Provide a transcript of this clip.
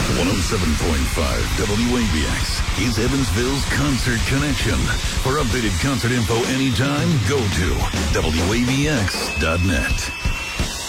107.5 WABX is Evansville's Concert Connection. For updated concert info anytime, go to WABX.net.